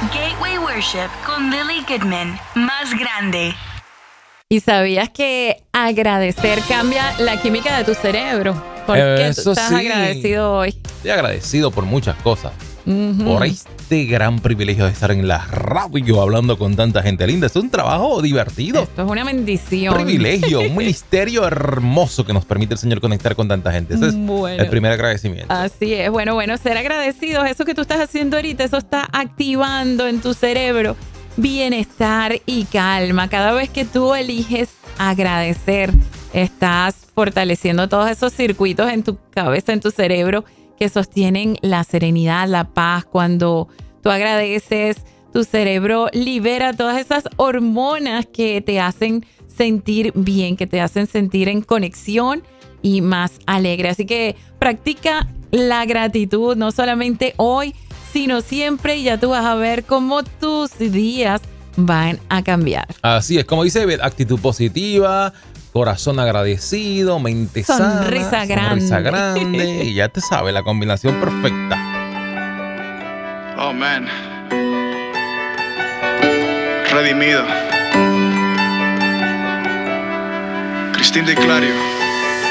Gateway Worship con Lily Goodman. Más grande. ¿Y sabías que agradecer cambia la química de tu cerebro? ¿Por qué tú Eso estás sí. agradecido hoy? Estoy agradecido por muchas cosas. Por este gran privilegio de estar en la radio hablando con tanta gente linda. Es un trabajo divertido. Esto es una bendición. Privilegio, un ministerio hermoso que nos permite el Señor conectar con tanta gente. Ese es el primer agradecimiento. Así es. Bueno, ser agradecidos. Eso que tú estás haciendo ahorita, eso está activando en tu cerebro bienestar y calma. Cada vez que tú eliges agradecer, estás fortaleciendo todos esos circuitos en tu cabeza, en tu cerebro, que sostienen la serenidad, la paz. Cuando tú agradeces, tu cerebro libera todas esas hormonas que te hacen sentir bien, que te hacen sentir en conexión y más alegre. Así que practica la gratitud, no solamente hoy, sino siempre, y ya tú vas a ver cómo tus días van a cambiar. Así es, como dice Beth, actitud positiva, corazón agradecido, mente sana, Sonrisa grande, y ya te sabes, la combinación perfecta. Oh, man. Redimido. Cristín de Clario.